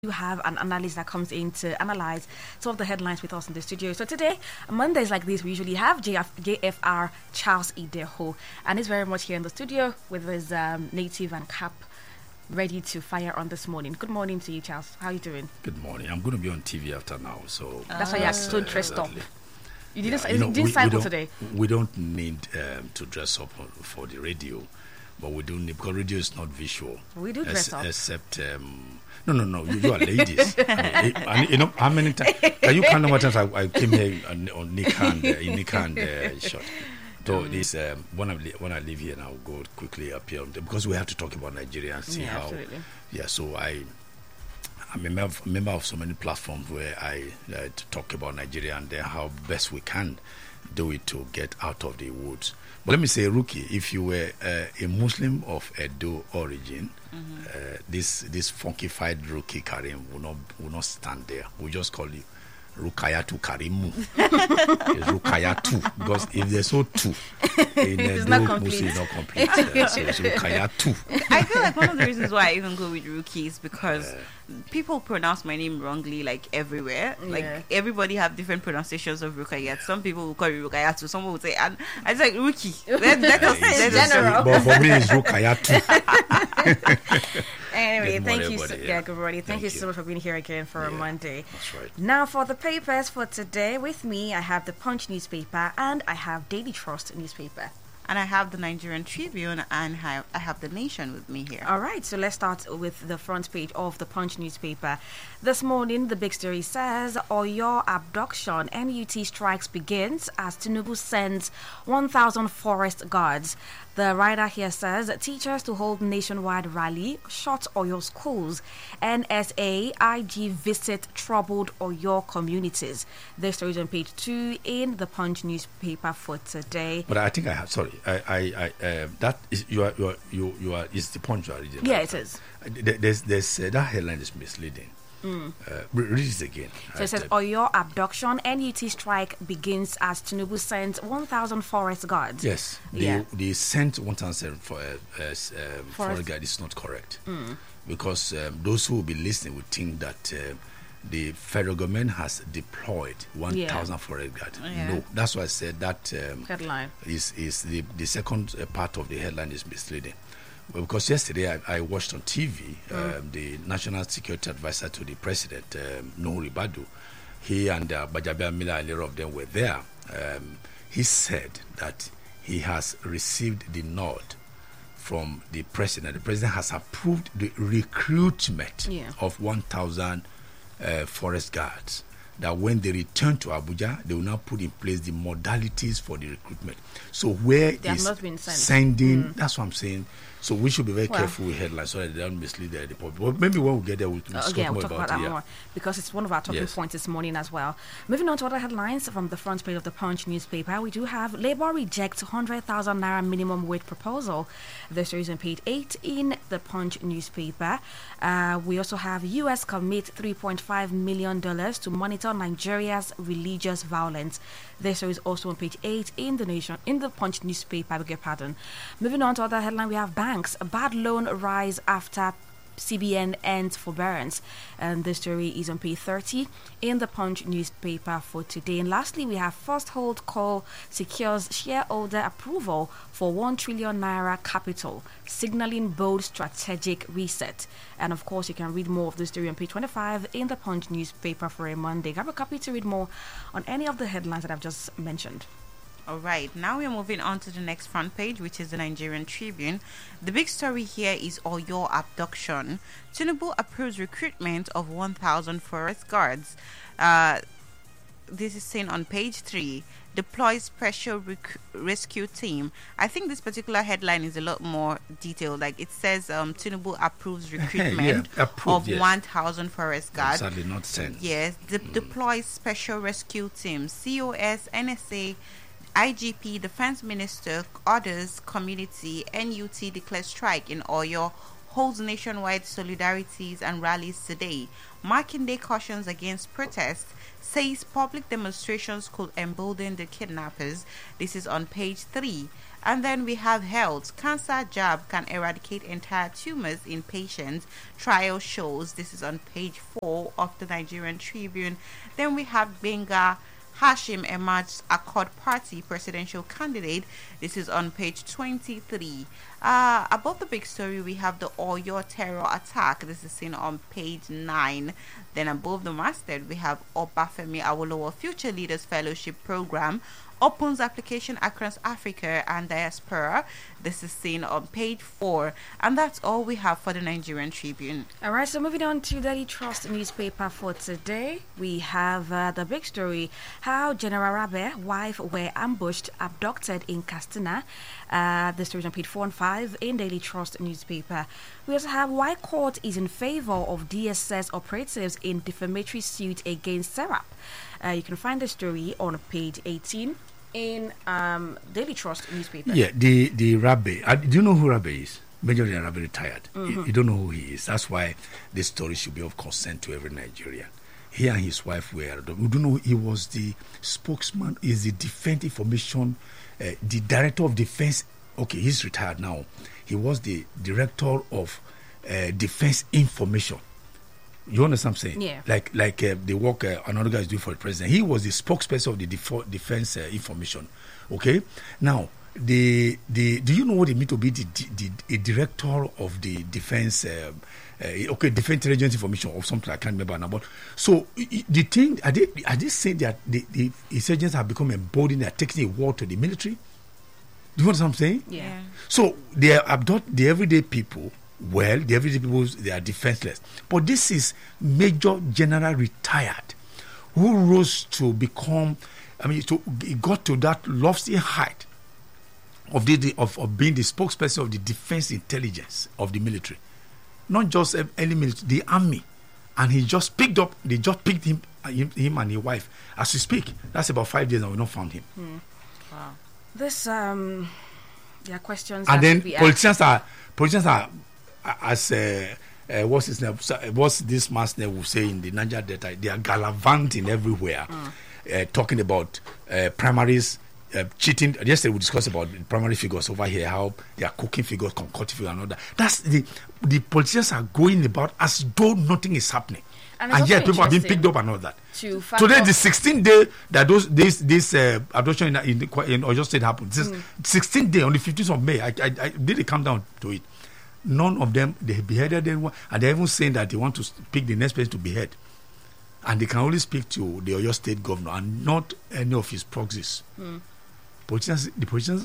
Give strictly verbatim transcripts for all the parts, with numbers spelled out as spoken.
you have an analyst that comes in to analyze some of the headlines with us in the studio. So today, Mondays like this, we usually have J F, J F R Charles Ideho, and he's very much here in the studio with his um, native and cap ready to fire on this morning. Good morning to you, Charles. How are you doing? Good morning. I'm going to be on T V after now, so that's why you're so dressed up. You didn't, yeah, you know, you didn't we, cycle we today. We don't need um, to dress up for the radio, but we do need, because radio is not visual. We do dress es- up. Except, um, no, no, no, you, you are ladies. I mean, and, you know, how many times, can you count how many times I, I came here on, on Nika and, uh, in Nika and uh, shot? So this, um, when, I, when I leave here now, I'll go quickly up here, because we have to talk about Nigeria and see Yeah, how. absolutely. Yeah, so I, I'm a member, member of so many platforms where I uh, to talk about Nigeria and then how best we can do it to get out of the woods. But let me say, Rookie, if you were uh, a Muslim of Edo origin, mm-hmm. uh, this this funkified Rookie Karim will not will not stand there. We'll just call you Rukayatu Karimu. It's Rukayatu, because if there's no two, in It's Edo, not complete. Muslim is not complete. Uh, so it's Rukayatu. I feel like one of the reasons why I even go with Rookie is because people pronounce my name wrongly, like everywhere. Like Yeah. everybody have different pronunciations of Rukayat. Some people will call it Rukayatu. Some will say, and I was like Rookie. Let, let us, let us- general. But for me, it's Rukayatu. Anyway, Good thank morning, you. So, everybody. yeah, Yeah. good morning. Thank, Thank you so you. much for being here again for a Yeah, Monday. That's right. Now, for the papers for today, with me, I have the Punch newspaper and I have Daily Trust newspaper. and I have the Nigerian Tribune and have, I have the Nation with me here. All right, so let's start with the front page of the Punch newspaper. This morning, the big story says, Oyo abduction, N U T strikes begins as Tinubu sends one thousand forest guards. The writer here says, teachers to hold nationwide rally, shut Oyo schools. N S A, I G visit troubled Oyo communities. This story is on page two in the Punch newspaper for today. But I think I have. Sorry, I, I, I uh, that is you are, you are, you, you are. Is the Punch you are reading? Yeah, right? it is. Uh, there- There's, there's uh, that headline is misleading. Mm. Uh, re- read it again. So it Right, says uh, Oyo abduction, N U T strike begins as Tinubu sends one thousand forest guards. Yes, the Yeah. the sent one thousand for uh, uh, s- um, Forest. forest guard is not correct, Mm. because um, those who will be listening would think that uh, the federal government has deployed one thousand Yeah. forest guard. Yeah. No, that's why I said that um, Headline. is is the the second uh, part of the headline is misleading. Well, because yesterday I, I watched on T V um, the National Security Advisor to the President, um, Nuhu Ribadu. He and uh, Bajaber Miller, a lot of them were there. Um, he said that he has received the nod from the President. The President has approved the recruitment Yeah. of one thousand uh, forest guards. That when they return to Abuja, they will now put in place the modalities for the recruitment. So where They have is not been sent. sending? Mm. That's what I'm saying. So we should be very Well. careful with headlines so that they don't mislead the, the public. But maybe when we get there, we'll discuss Again, more we'll talk about, about that it. yeah. more because it's one of our talking Yes. points this morning as well. Moving on to other headlines from the front page of the Punch newspaper, we do have Labour rejects one hundred thousand naira minimum wage proposal. The story is on page eight in the Punch newspaper. Uh, we also have U S commit three point five million dollars to monitor Nigeria's religious violence. This story is also on page eight in the Nation, in the Punch newspaper. I beg your pardon. Moving on to other headline, we have banks a bad loan rise after C B N ends forbearance, and the story is on page thirty in the Punch newspaper for today. And lastly, we have First Hold Call secures shareholder approval for one trillion naira capital, signaling bold strategic reset. And of course, you can read more of the story on page twenty-five in the Punch newspaper for a Monday. Grab a copy to read more on any of the headlines that I've just mentioned. All right, now we're moving on to the next front page, which is the Nigerian Tribune. The big story here is Oyo abduction. Tinubu approves recruitment of one thousand forest guards. Uh, this is seen on page three. Deploys special rec- rescue team. I think this particular headline is a lot more detailed. Like it says, um, Tinubu approves recruitment Yeah, approved, of yes. one thousand forest guards. Sadly not sent. Yes, de- deploys special rescue teams. C O S, N S A, I G P, Defense Minister, others, community, N U T declares strike in Oyo, holds nationwide solidarities and rallies today. Makinde cautions against protests, says public demonstrations could embolden the kidnappers. This is on page three. And then we have health. Cancer jab can eradicate entire tumors in patients. Trial shows. This is on page four of the Nigerian Tribune. Then we have Benga Hashim emerged Accord Party presidential candidate. This is on page twenty-three. Uh, above the big story, we have the Oyo terror attack. This is seen on page nine. Then above the masthead, we have Obafemi Awolowo Future Leaders Fellowship Program opens application across Africa and diaspora. This is seen on page four. And that's all we have for the Nigerian Tribune. All right, so moving on to Daily Trust newspaper for today, we have uh, the big story, how General Rabe, wife were ambushed, abducted in Castina. Uh, the story is on page four and five in Daily Trust newspaper. We also have why court is in favor of D S S operatives in defamatory suit against Serap. Uh, you can find the story on page eighteen in um, Daily Trust newspaper. Yeah, the the Rabe. Uh, do you know who Rabe is? Major General Rabe retired. Mm-hmm. You, you don't know who he is. That's why this story should be of concern to every Nigerian. He and his wife were. We don't know. He was the spokesman. Is the Defense Information, uh, the Director of Defense. Okay, he's retired now. He was the Director of uh, Defense Information. You understand what I'm saying? Yeah. Like like uh, the work uh, another guy is doing for the president. He was the spokesperson of the def- defense uh, information. Okay. Now, the the do you know what it means to be the, the, the a director of the defense? Uh, uh, okay, defense intelligence information or something I can't remember now. But so I- the thing are they are they saying that the, the insurgents have become emboldened? They are taking a war to the military. Do you understand what I'm saying? Yeah. So they abduct the everyday people. Well, the everyday people, they are defenseless. But this is Major General retired, who rose to become, I mean, to, he got to that lofty height of, the, of, of being the spokesperson of the defense intelligence of the military. Not just any military, the army. And he just picked up, they just picked him, him, him and his wife. As we speak, that's about five days and we've not found him. Hmm. Wow. This, um, there are questions. And that then should be politicians are, politicians are, as uh, uh, what's his name? What's this man's name will say in the Niger Delta? They are gallivanting everywhere, mm. uh, talking about uh, primaries, uh, cheating. Yesterday we discussed about the primary figures over here, how they are cooking figures, concocting figures, and all that. That's the the politicians are going about as though nothing is happening, and, and yet people are being picked up and all that. To Today, the sixteenth day that those this this uh, abduction in in, in Oyo State happened. This mm. sixteenth day on the fifteenth of May. I, I I did a countdown to it. None of them, they beheaded anyone, and they're even saying that they want to pick the next person to behead. And they can only speak to the Oyo State governor and not any of his proxies. Mm. Politicians, the politicians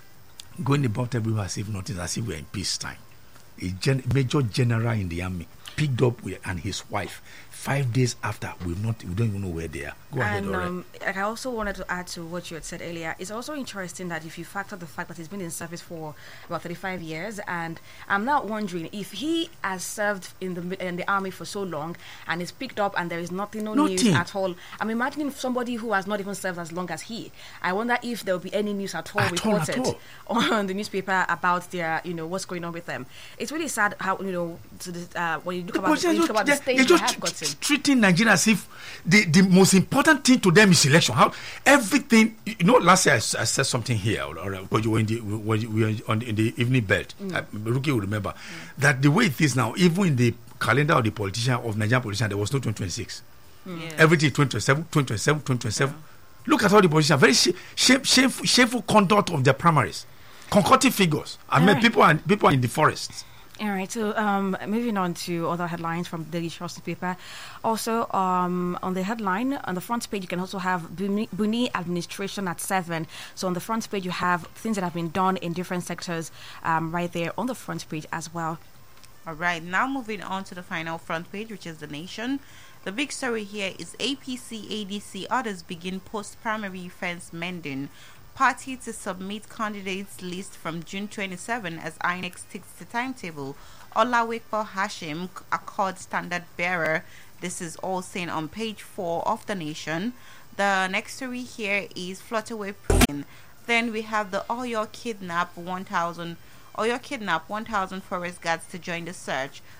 going about everywhere as if nothing, as if we're in peacetime. A gen, major general in the army picked up with, and his wife. Five days after, we've not, we don't even know where they are. Go ahead, and, Ore. um, I also wanted to add to what you had said earlier. It's also interesting that if you factor the fact that he's been in service for about thirty-five years, and I'm now wondering if he has served in the in the army for so long and is picked up and there is nothing, no Nothing. news at all. I'm imagining somebody who has not even served as long as he. I wonder if there will be any news at all At all, reported at all. on the newspaper about their, you know, what's going on with them. It's really sad how, you know, to the, uh, when you look about, when you look about the state They're they just have tr- gotten. tr- treating Nigeria as if the, the most important thing to them is election. How everything, you know, last year I, I said something here, or, or when you were in the, when you were on in the evening belt, mm. uh, Rookie will remember mm. that the way it is now, even in the calendar of the politician, of Nigerian politician, there was no twenty twenty-six. Mm. Yes. Everything twenty twenty-seven, twenty twenty-seven, twenty twenty-seven. Yeah. Look at all the politicians, very sh- shame, shameful, shameful conduct of their primaries, concocting figures. I mean, right. people are people are in the forests. All right, so um, moving on to other headlines from the Daily Trust paper. Also, um, on the headline, on the front page, you can also have Buni, Buni administration at seven. So on the front page, you have things that have been done in different sectors um, right there on the front page as well. All right, now moving on to the final front page, which is The Nation. The big story here is A P C, A D C, others begin post-primary fence mending. Party to submit candidates list from June twenty-seventh as I N E C sticks to timetable. Olawekpo Hashim, Accord standard bearer. This is all seen on page four of The Nation. The next story here is Flutterway prison. Then we have the Oyo kidnap one thousand Oyo kidnap one thousand forest guards to join the search.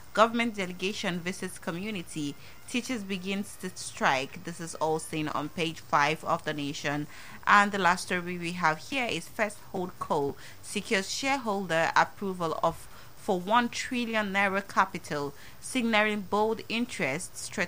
Government delegation visits community. Teachers begins to strike. This is all seen on page five of the Nation. And the last story we have here is First Holdco secures shareholder approval of for one trillion naira capital, signaling bold interest